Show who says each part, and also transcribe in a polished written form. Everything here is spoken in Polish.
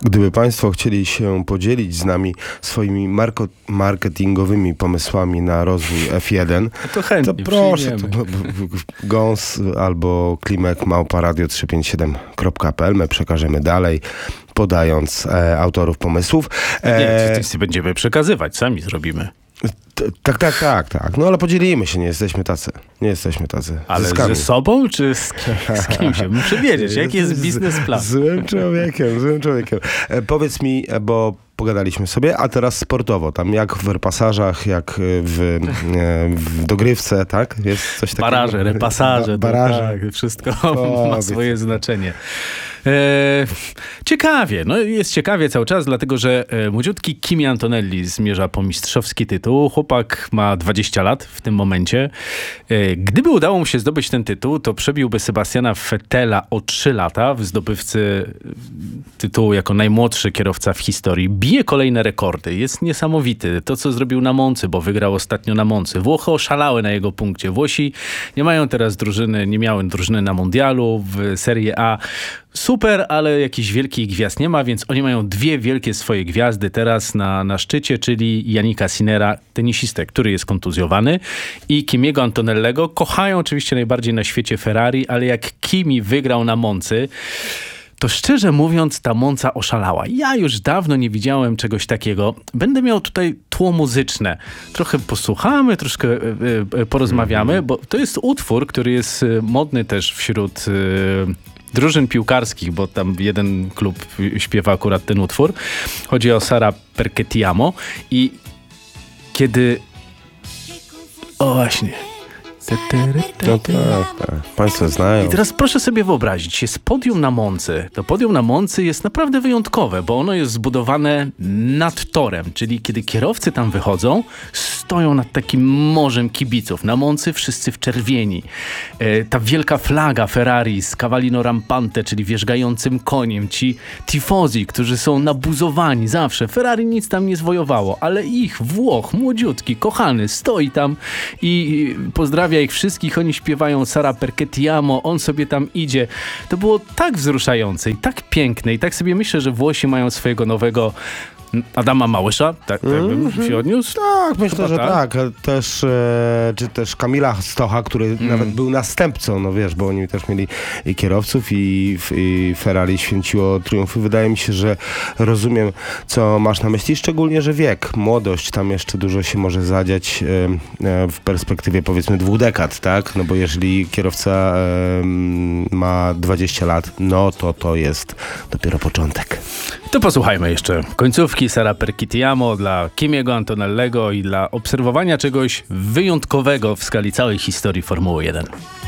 Speaker 1: Gdyby Państwo chcieli się podzielić z nami swoimi marketingowymi pomysłami na rozwój F1,
Speaker 2: to chętnie
Speaker 1: to proszę, Gąs albo klimek@radio357.pl. My przekażemy dalej, podając autorów pomysłów.
Speaker 2: Nie, będziemy przekazywać, sami zrobimy.
Speaker 1: Tak. No ale podzielimy się, nie jesteśmy tacy.
Speaker 2: Ale ze sobą, czy z kimś? Muszę wiedzieć, jaki jest biznesplan.
Speaker 1: Złym człowiekiem. Powiedz mi, bo pogadaliśmy sobie, a teraz sportowo. Tam jak w repasażach, jak w dogrywce, tak? Jest coś takiego?
Speaker 2: Baraże, repasaże,
Speaker 1: baraże.
Speaker 2: Tak, wszystko ma swoje znaczenie. Ciekawie, jest ciekawie cały czas, dlatego że młodziutki Kimi Antonelli zmierza po mistrzowski tytuł. Chłopak ma 20 lat w tym momencie. Gdyby udało mu się zdobyć ten tytuł, to przebiłby Sebastiana Vettela o 3 lata w zdobywcy tytułu jako najmłodszy kierowca w historii. Bije kolejne rekordy. Jest niesamowity. To, co zrobił na Moncy, bo wygrał ostatnio na Moncy. Włochy oszalały na jego punkcie. Włosi nie mają teraz nie miały drużyny na mundialu w Serie A. Super, ale jakichś wielkich gwiazd nie ma, więc oni mają 2 wielkie swoje gwiazdy teraz na szczycie, czyli Jannika Sinnera, tenisistę, który jest kontuzjowany, i Kimiego Antonellego. Kochają oczywiście najbardziej na świecie Ferrari, ale jak Kimi wygrał na Moncy, to szczerze mówiąc ta Monza oszalała. Ja już dawno nie widziałem czegoś takiego. Będę miał tutaj tło muzyczne. Trochę posłuchamy, troszkę porozmawiamy, bo to jest utwór, który jest modny też wśród drużyn piłkarskich, bo tam jeden klub śpiewa akurat ten utwór. Chodzi o Sara Perché-Ti-Amo i kiedy... O właśnie...
Speaker 1: No tak. Państwo znają.
Speaker 2: I teraz proszę sobie wyobrazić, jest podium na Moncy. To podium na Moncy jest naprawdę wyjątkowe, bo ono jest zbudowane nad torem, czyli kiedy kierowcy tam wychodzą, stoją nad takim morzem kibiców. Na Moncy wszyscy w czerwieni. Ta wielka flaga Ferrari z Cavallino Rampante, czyli wierzgającym koniem. Ci tifosi, którzy są nabuzowani zawsze. Ferrari nic tam nie zwojowało, ale Włoch, młodziutki, kochany, stoi tam i pozdrawia ich wszystkich, oni śpiewają Sara Perché-Ti-Amo, on sobie tam idzie. To było tak wzruszające i tak piękne i tak sobie myślę, że Włosi mają swojego nowego Adama Małysza, tak bym się odniósł?
Speaker 1: Tak, myślę, że tak. Też, czy też Kamila Stocha, który nawet był następcą, no wiesz, bo oni też mieli i kierowców i Ferrari święciło triumfy. Wydaje mi się, że rozumiem, co masz na myśli, szczególnie, że wiek, młodość, tam jeszcze dużo się może zadziać w perspektywie powiedzmy 2 dekad, tak? No bo jeżeli kierowca ma 20 lat, no to jest dopiero początek.
Speaker 2: To posłuchajmy jeszcze końcówki Sara Perché-Ti-Amo dla Kimiego Antonellego i dla obserwowania czegoś wyjątkowego w skali całej historii Formuły 1.